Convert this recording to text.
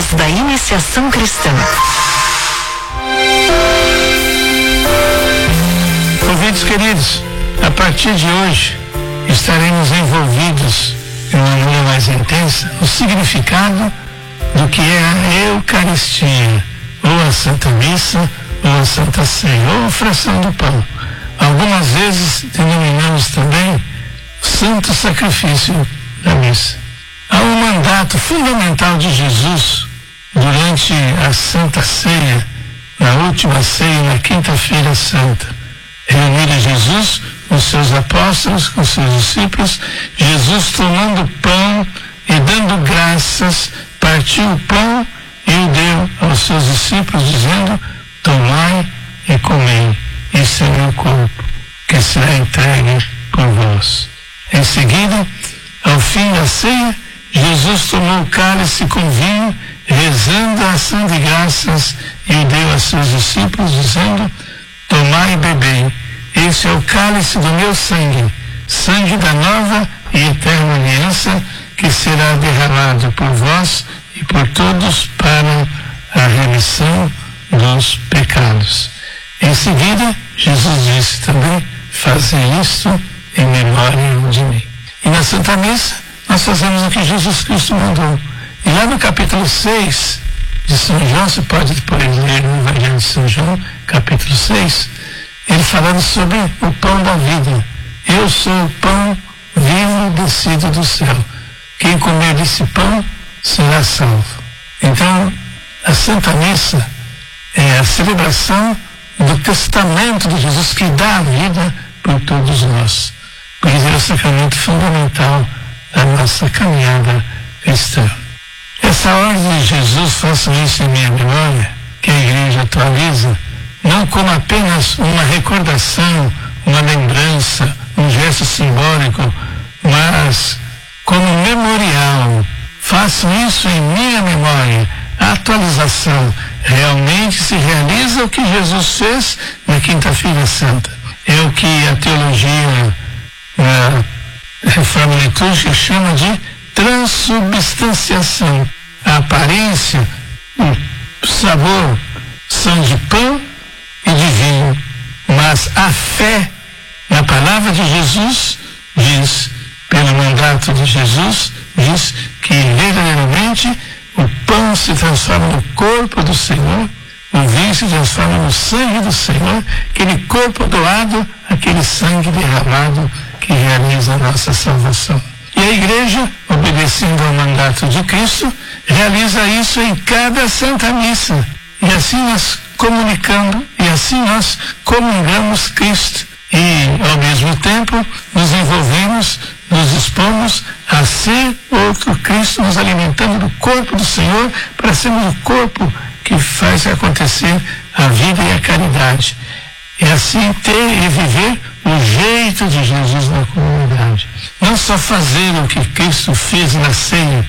Passos da Iniciação Cristã. Ouvintes queridos, a partir de hoje estaremos envolvidos de uma maneira mais intensa no significado do que é a Eucaristia, ou a Santa Missa, ou a Santa Ceia, ou a fração do pão. Algumas vezes denominamos também o Santo Sacrifício da Missa. Há um mandato fundamental de Jesus durante a Santa Ceia, na última ceia, na Quinta-feira Santa. Reunir Jesus com seus apóstolos, com seus discípulos, Jesus tomando o pão e dando graças, partiu o pão e o deu aos seus discípulos, dizendo: tomai e comei, isso é meu corpo, que será entregue por vós. Em seguida, ao fim da ceia, Jesus tomou o cálice com vinho, rezando a ação de graças, e o deu a seus discípulos, dizendo: tomai e bebei, esse é o cálice do meu sangue, sangue da nova e eterna aliança, que será derramado por vós e por todos para a remissão dos pecados. Em seguida, Jesus disse também: fazei isto em memória de mim. E na Santa Missa, nós fazemos o que Jesus Cristo mandou. E lá no capítulo 6 de São João, você pode depois ler no Evangelho de São João, capítulo 6, ele falando sobre o pão da vida. Eu sou o pão vivo descido do céu. Quem comer desse pão será salvo. Então, a Santa Missa é a celebração do testamento de Jesus, que dá a vida por todos nós. Pois é o sacramento fundamental da nossa caminhada cristã. Essa ordem de Jesus, façam isso em minha memória, que a Igreja atualiza, não como apenas uma recordação, uma lembrança, um gesto simbólico, mas como memorial. Façam isso em minha memória. A atualização realmente se realiza o que Jesus fez na Quinta-feira Santa. É o que a teologia, na reforma litúrgica, chama de transubstanciação. A aparência, o sabor são de pão e de vinho, mas a fé na palavra de Jesus diz, pelo mandato de Jesus, diz que verdadeiramente o pão se transforma no corpo do Senhor, o vinho se transforma no sangue do Senhor, aquele corpo doado, aquele sangue derramado que realiza a nossa salvação. E a Igreja, obedecendo ao mandato de Cristo, realiza isso em cada Santa Missa. E assim nós comunicando, e assim nós comungamos Cristo. E, ao mesmo tempo, nos envolvemos, nos dispomos a ser outro Cristo, nos alimentando do corpo do Senhor, para sermos o corpo que faz acontecer a vida e a caridade. E assim ter e viver o jeito de Jesus na comunidade. Não só fazer o que Cristo fez na ceia,